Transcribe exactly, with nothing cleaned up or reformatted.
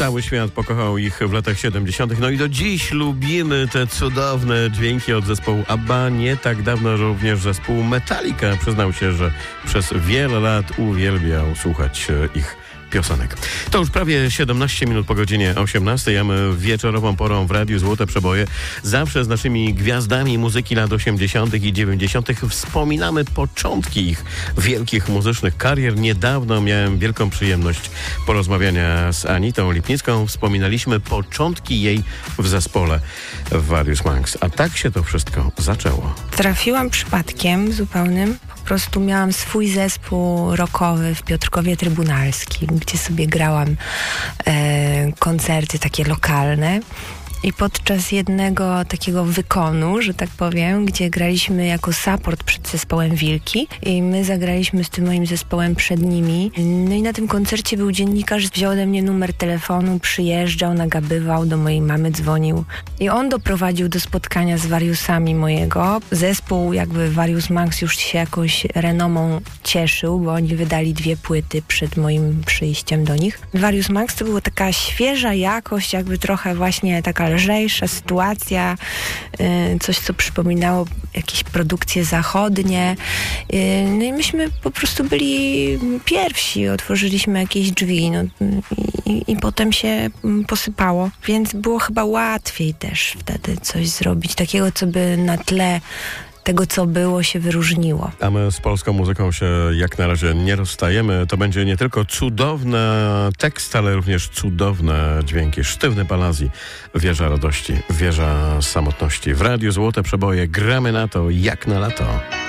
Cały świat pokochał ich w latach siedemdziesiątych. No i do dziś lubimy te cudowne dźwięki od zespołu ABBA. Nie tak dawno również zespół Metallica przyznał się, że przez wiele lat uwielbiał słuchać ich piosenek. To już prawie siedemnaście minut po godzinie osiemnastej, a my wieczorową porą w Radiu Złote Przeboje zawsze z naszymi gwiazdami muzyki lat osiemdziesiątych i dziewięćdziesiątych wspominamy początki ich wielkich muzycznych karier. Niedawno miałem wielką przyjemność porozmawiania z Anitą Lipnicką. Wspominaliśmy początki jej w zespole Various Monks. A tak się to wszystko zaczęło. Trafiłam przypadkiem zupełnym. Po prostu miałam swój zespół rockowy w Piotrkowie Trybunalskim, gdzie sobie grałam e, koncerty takie lokalne. I podczas jednego takiego wykonu, że tak powiem, gdzie graliśmy jako support przed zespołem Wilki i my zagraliśmy z tym moim zespołem przed nimi. No i na tym koncercie był dziennikarz, wziął ode mnie numer telefonu, przyjeżdżał, nagabywał, do mojej mamy dzwonił i on doprowadził do spotkania z Variusami mojego. Zespół jakby Various Monks już się jakąś renomą cieszył, bo oni wydali dwie płyty przed moim przyjściem do nich. Various Monks to była taka świeża jakość, jakby trochę właśnie taka lżejsza sytuacja, yy, coś, co przypominało jakieś produkcje zachodnie. Yy, no i myśmy po prostu byli pierwsi, otworzyliśmy jakieś drzwi, no, i, i potem się posypało, więc było chyba łatwiej też wtedy coś zrobić, takiego, co by na tle tego, co było, się wyróżniło. A my z polską muzyką się jak na razie nie rozstajemy. To będzie nie tylko cudowny tekst, ale również cudowne dźwięki. Sztywny Palazzi, Wieża Radości, Wieża Samotności. W Radiu Złote Przeboje gramy na to jak na lato.